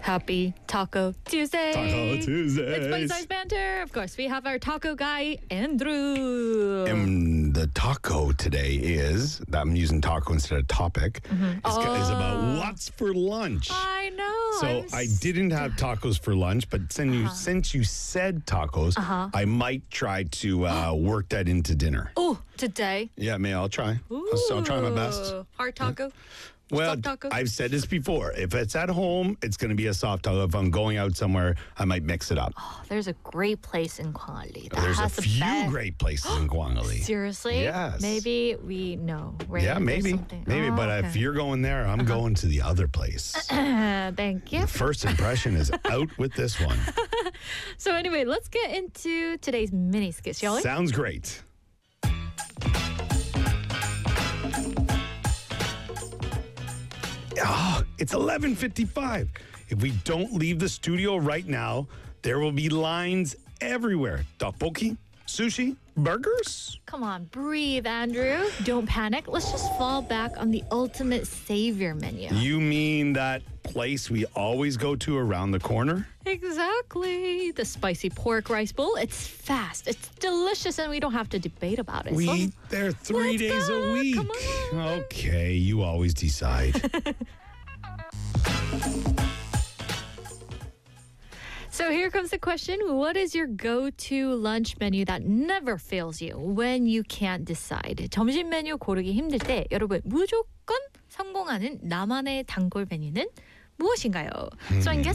Happy Taco Tuesday. Taco Tuesday. It's Bite Size Banter. Of course, we have our taco guy, Andrew. And the taco today is, I'm using taco instead of topic, is about what's for lunch. I know. So I didn't have tacos for lunch, but since you said tacos, I might try to work that into dinner. Oh, today. Yeah, I'll try. I'll try my best. Hard taco. Well, Soft taco? I've said this before. If it's at home, it's going to be a soft taco. If I'm going out somewhere, I might mix it up. Oh, there's a great place in Kwangali. There's a few great places in Kwangali. Seriously? Yes. Maybe we know. Right? Yeah, There's maybe. something. Maybe, Oh, but okay. if you're going there, I'm going to the other place. Thank you. The first impression is out with this one. So anyway, let's get into today's mini skit, shall we? Sounds great. Oh, it's 11:55. If we don't leave the studio right now, there will be lines everywhere. Tteokbokki, sushi, burgers. Come on, breathe, Andrew. Don't panic. Let's just fall back on the ultimate savior menu. You mean that place we always go to around the corner? Exactly. The spicy pork rice bowl. It's fast, it's delicious, and we don't have to debate about it. We So eat there 3 let's days go. a week. Come on. Okay, you always decide. So here comes the question. What is your go-to lunch menu that never fails you when you can't decide? 점심 메뉴 고르기 힘들 때 여러분 무조건 성공하는 나만의 단골 메뉴는 무엇인가요? So I guess